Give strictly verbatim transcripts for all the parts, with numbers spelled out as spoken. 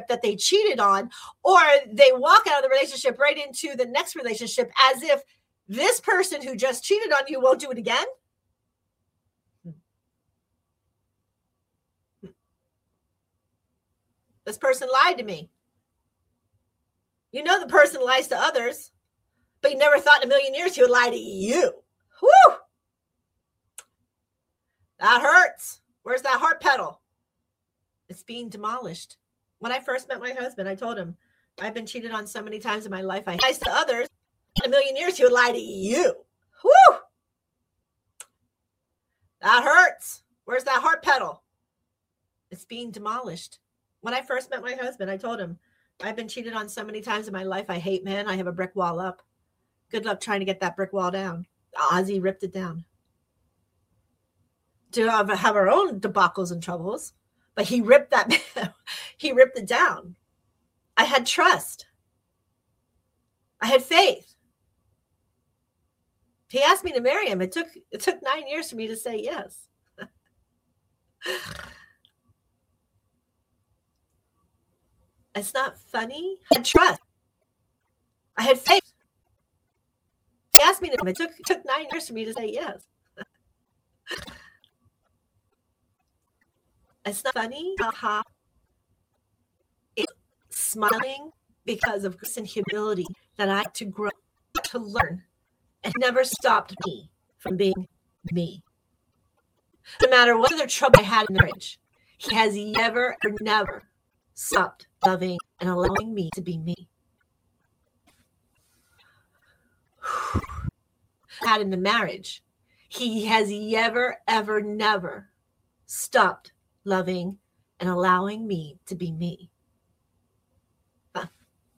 that they cheated on, or they walk out of the relationship right into the next relationship as if this person who just cheated on you won't do it again. This person lied to me. You know the person lies to others, but you never thought in a million years he would lie to you. Whew! That hurts. Where's that heart pedal? It's being demolished. When I first met my husband, I told him, I've been cheated on so many times in my life. I lied to others. In a million years, he would lie to you. Whew! That hurts. Where's that heart pedal? It's being demolished. When I first met my husband, I told him, I've been cheated on so many times in my life. I hate men. I have a brick wall up. Good luck trying to get that brick wall down. Ozzy ripped it down. To have, have our own debacles and troubles, but he ripped that, he ripped it down. I had trust. I had faith. He asked me to marry him. It took, it took nine years for me to say yes. It's not funny. I had trust. I had faith. He asked me to, it took, it took nine years for me to say yes. It's not funny. Uh-huh. It's smiling because of grace and humility that I had to grow, to learn. It never stopped me from being me. No matter what other trouble I had in marriage, he has never or never stopped loving and allowing me to be me. Had in the marriage, he has never, ever, never stopped loving and allowing me to be me. Huh.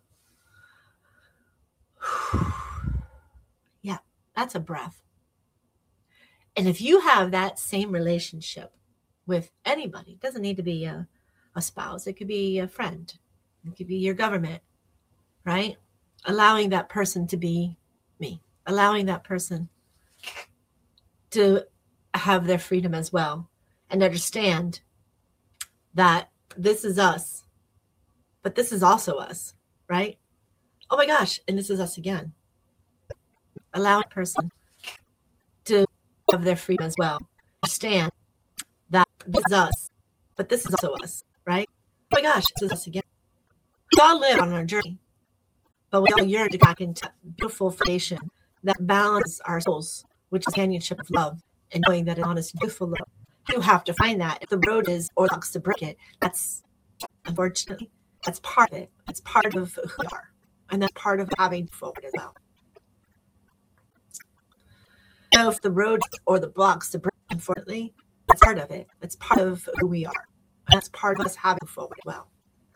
Yeah, that's a breath. And if you have that same relationship with anybody, it doesn't need to be a, a spouse. It could be a friend. It could be your government, right? Allowing that person to be me. Allowing that person to have their freedom as well and understand that this is us, but this is also us, right? Oh my gosh, and this is us again. Allowing a person to have their freedom as well. Understand that this is us, but this is also us, right? Oh my gosh, this is us again. We all live on our journey, but we all yearn to back into beautiful foundation that balances our souls, which is companionship of love, and knowing that it's honest, beautiful love. You have to find that. If the road is orthodox to break it, that's, unfortunately, that's part of it. That's part of who we are. And that's part of having forward as well. So if the road or the blocks to break, unfortunately, that's part of it. It's part of who we are. And that's part of us having forward as well.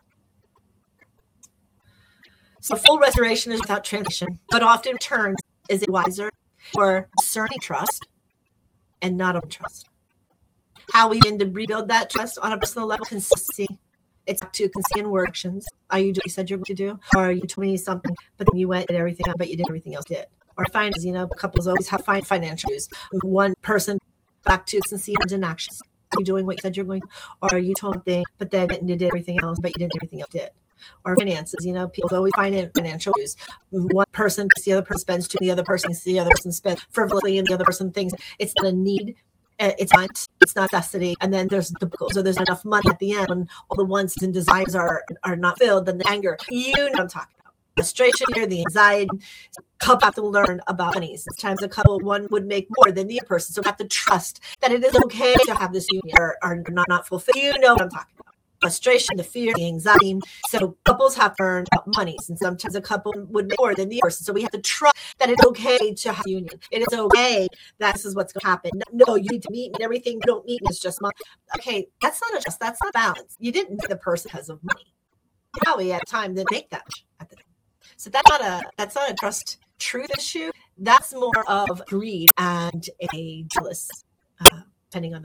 So full restoration is without transition, but often returns is a wiser or discerning trust and not a trust. How we begin to rebuild that trust on a personal level, consistency. It's up to consistency in word actions. Are you doing what you said you're going to do? Or you told me something, but then you went and did everything, but you did everything else did. Or finances, you know, couples always have fine financial issues. One person back to consistency and actions. Are you doing what you said you're going to? Or you told me, but then you did everything else, but you didn't do everything else did. Or finances, you know, people always find it financial issues. One person thinks the other person spends too, the other person thinks the other person spends frivolously, and the other person thinks it's not a need. It's not, it's not necessity. And then there's the, so there's enough money at the end when all the wants and desires are, are not filled, then the anger. You know what I'm talking about. Frustration here, the anxiety. Couple have to learn about money. Sometimes a couple, one would make more than the other person. So we have to trust that it is okay to have this union or, or not, not fulfilled. You know what I'm talking about. Frustration, the fear, the anxiety. So couples have to learn about money, and sometimes a couple would make more than the other person. So we have to trust that it's okay to have a union. It is okay that this is what's going to happen. No, you need to meet and everything you don't meet is just money. Okay, that's not a trust. That's not balance. You didn't meet the person because of money. Now we had time to make that at the time. So that's not a that's not a trust truth issue. That's more of greed and a jealous, uh, depending on